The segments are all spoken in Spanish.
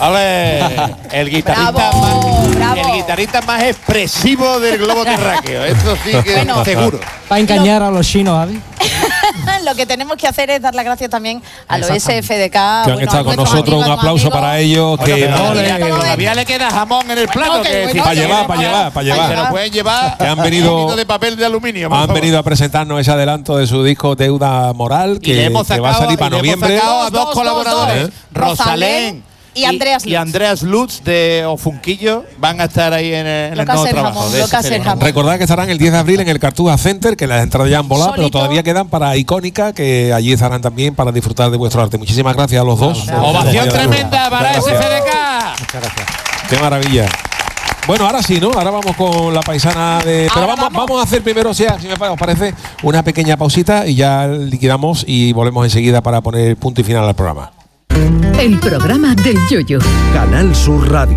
¡Ale! El guitarrista más expresivo del globo terráqueo. Eso sí que seguro. Para engañar a los chinos, Javi. Lo que tenemos que hacer es dar las gracias también a los SFDK. Que han estado con nosotros, un aplauso para ellos. Que todavía le queda jamón en el plato. Para llevar. Se lo pueden llevar. Que han venido de papel de aluminio. Han venido a presentarnos ese adelanto de su disco Deuda Moral, que va a salir para noviembre. Hemos sacado a dos colaboradores, Rosalén y Andreas Lutz de Ofunquillo, van a estar ahí en el nuevo trabajo. Recordad que estarán el 10 de abril en el Cartuja Center, que las entradas ya han volado, pero todavía quedan para Icónica, que allí estarán también para disfrutar de vuestro arte. Muchísimas gracias a los dos. Ovación tremenda para SFDK. Muchas gracias. Qué maravilla. Bueno, ahora sí, ¿no? Ahora vamos con la paisana de... Pero vamos a hacer primero, o sea, si os parece, una pequeña pausita y ya liquidamos y volvemos enseguida para poner punto y final al programa. El programa del Yoyo. Canal Sur Radio.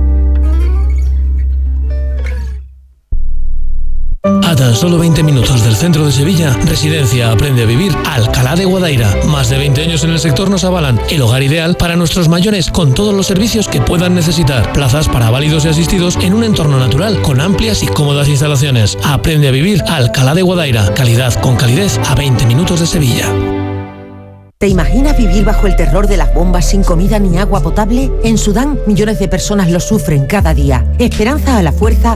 A tan solo 20 minutos del centro de Sevilla, Residencia Aprende a Vivir Alcalá de Guadaira. Más de 20 años en el sector nos avalan el hogar ideal para nuestros mayores con todos los servicios que puedan necesitar. Plazas para válidos y asistidos en un entorno natural con amplias y cómodas instalaciones. Aprende a Vivir Alcalá de Guadaira. Calidad con calidez a 20 minutos de Sevilla. ¿Te imaginas vivir bajo el terror de las bombas sin comida ni agua potable? En Sudán, millones de personas lo sufren cada día. Esperanza a la Fuerza